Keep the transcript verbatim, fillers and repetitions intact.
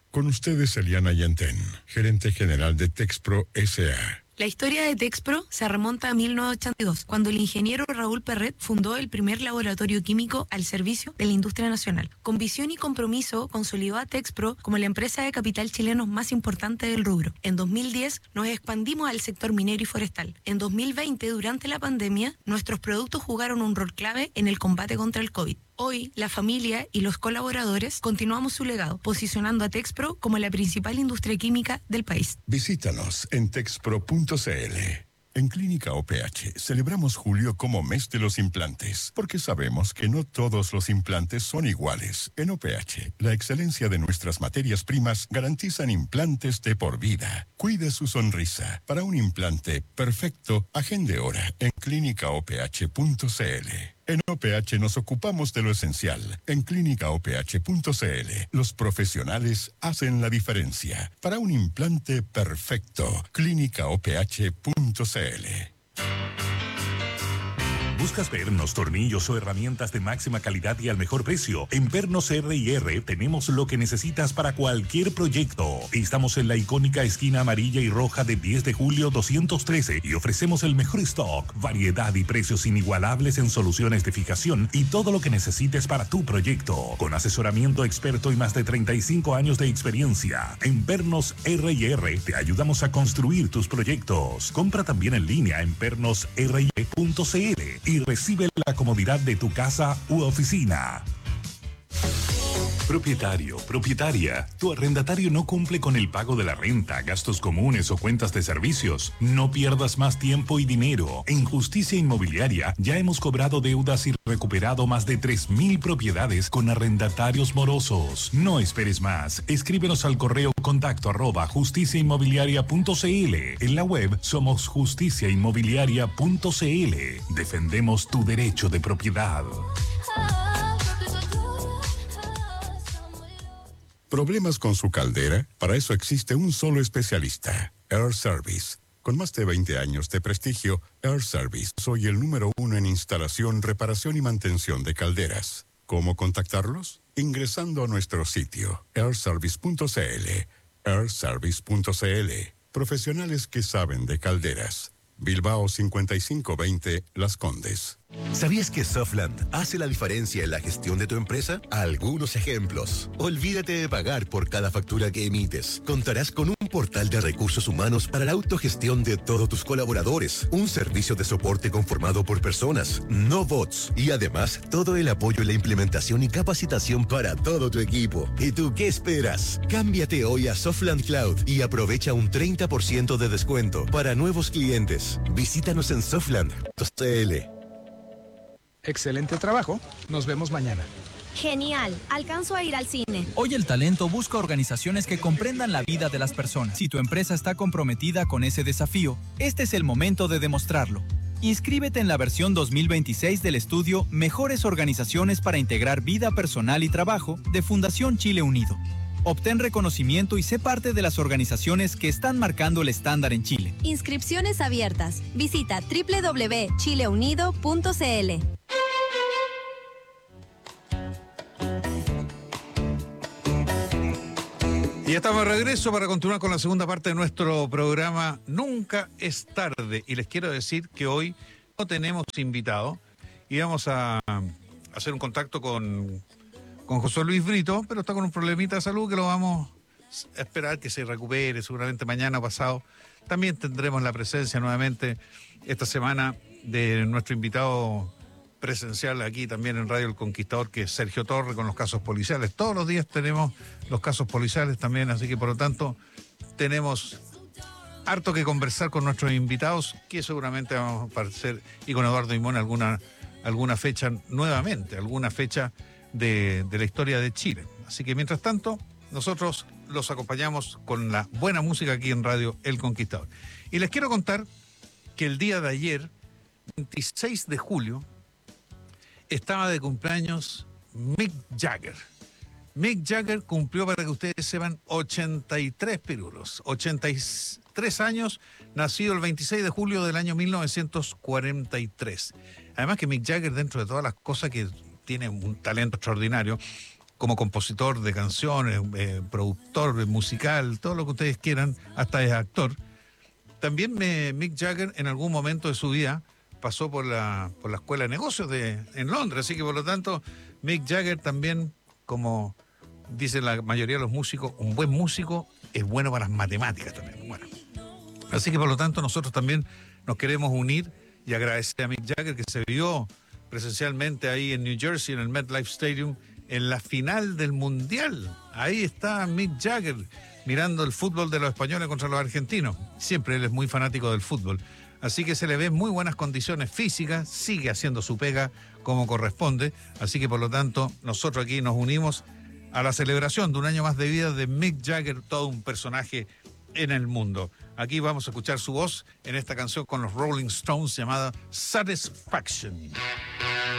Con ustedes, Eliana Yantén, gerente general de Texpro S A La historia de Texpro se remonta a mil novecientos ochenta y dos, cuando el ingeniero Raúl Perret fundó el primer laboratorio químico al servicio de la industria nacional. Con visión y compromiso, consolidó a Texpro como la empresa de capital chileno más importante del rubro. En dos mil diez nos expandimos al sector minero y forestal. En dos mil veinte, durante la pandemia, nuestros productos jugaron un rol clave en el combate contra el COVID. Hoy, la familia y los colaboradores continuamos su legado, posicionando a Texpro como la principal industria química del país. Visítanos en texpro punto c l. En Clínica O P H celebramos julio como mes de los implantes, porque sabemos que no todos los implantes son iguales. En O P H, la excelencia de nuestras materias primas garantizan implantes de por vida. Cuide su sonrisa. Para un implante perfecto, agende hora en clínica o p h punto c l. En O P H nos ocupamos de lo esencial. En clínica o p h punto c l, los profesionales hacen la diferencia. Para un implante perfecto, clínica o p h punto c l. ¿Buscas pernos, tornillos o herramientas de máxima calidad y al mejor precio? En Pernos R y R tenemos lo que necesitas para cualquier proyecto. Estamos en la icónica esquina amarilla y roja de diez de julio doscientos trece y ofrecemos el mejor stock, variedad y precios inigualables en soluciones de fijación y todo lo que necesites para tu proyecto. Con asesoramiento experto y más de treinta y cinco años de experiencia. En Pernos R y R te ayudamos a construir tus proyectos. Compra también en línea en pernos r y punto c l y recibe la comodidad de tu casa u oficina. Propietario, propietaria, tu arrendatario no cumple con el pago de la renta, gastos comunes o cuentas de servicios. No pierdas más tiempo y dinero. En Justicia Inmobiliaria ya hemos cobrado deudas y recuperado más de tres mil propiedades con arrendatarios morosos. No esperes más. Escríbenos al correo contacto arroba justicia inmobiliaria punto c l. En la web somos justicia inmobiliaria punto c l. Defendemos tu derecho de propiedad. ¿Problemas con su caldera? Para eso existe un solo especialista, Air Service. Con más de veinte años de prestigio, Air Service soy el número uno en instalación, reparación y mantención de calderas. ¿Cómo contactarlos? Ingresando a nuestro sitio, air service punto c l. air service punto c l. Profesionales que saben de calderas. Bilbao cincuenta y cinco veinte, Las Condes. ¿Sabías que Softland hace la diferencia en la gestión de tu empresa? Algunos ejemplos. Olvídate de pagar por cada factura que emites. Contarás con un portal de recursos humanos para la autogestión de todos tus colaboradores. Un servicio de soporte conformado por personas, no bots. Y además, todo el apoyo en la implementación y capacitación para todo tu equipo. ¿Y tú qué esperas? Cámbiate hoy a Softland Cloud y aprovecha un treinta por ciento de descuento para nuevos clientes. Visítanos en softland punto c l. Excelente trabajo. Nos vemos mañana. Genial. Alcanzo a ir al cine. Hoy el talento busca organizaciones que comprendan la vida de las personas. Si tu empresa está comprometida con ese desafío, este es el momento de demostrarlo. Inscríbete en la versión dos mil veintiséis del estudio Mejores Organizaciones para Integrar Vida Personal y Trabajo de Fundación Chile Unido. Obtén reconocimiento y sé parte de las organizaciones que están marcando el estándar en Chile. Inscripciones abiertas. Visita doble u doble u doble u punto chile unido punto c l. Y estamos de regreso para continuar con la segunda parte de nuestro programa Nunca es tarde. Y les quiero decir que hoy no tenemos invitado y vamos a hacer un contacto con, con José Luis Brito, pero está con un problemita de salud que lo vamos a esperar que se recupere seguramente mañana o pasado. También tendremos la presencia nuevamente esta semana de nuestro invitado presencial aquí también en Radio El Conquistador, que es Sergio Torre, con los casos policiales. Todos los días tenemos los casos policiales también, así que por lo tanto tenemos harto que conversar con nuestros invitados, que seguramente vamos a aparecer, y con Eduardo Imón alguna, alguna fecha nuevamente, alguna fecha de, de la historia de Chile. Así que mientras tanto, nosotros los acompañamos con la buena música aquí en Radio El Conquistador. Y les quiero contar que el día de ayer, veintiséis de julio, estaba de cumpleaños Mick Jagger. Mick Jagger cumplió, para que ustedes sepan, ochenta y tres pirulos. ochenta y tres años, nacido el veintiséis de julio del año mil novecientos cuarenta y tres. Además que Mick Jagger, dentro de todas las cosas que tiene un talento extraordinario, como compositor de canciones, eh, productor musical, todo lo que ustedes quieran, hasta es actor. También me, Mick Jagger en algún momento de su vida pasó por la, por la Escuela de Negocios de, en Londres, así que por lo tanto Mick Jagger también, como dicen la mayoría de los músicos, un buen músico es bueno para las matemáticas también. Bueno, así que por lo tanto nosotros también nos queremos unir y agradecer a Mick Jagger, que se vio presencialmente ahí en New Jersey, en el MetLife Stadium, en la final del Mundial. Ahí está Mick Jagger mirando el fútbol de los españoles contra los argentinos. Siempre él es muy fanático del fútbol. Así que se le ve en muy buenas condiciones físicas, sigue haciendo su pega como corresponde. Así que por lo tanto nosotros aquí nos unimos a la celebración de un año más de vida de Mick Jagger, todo un personaje en el mundo. Aquí vamos a escuchar su voz en esta canción con los Rolling Stones llamada Satisfaction.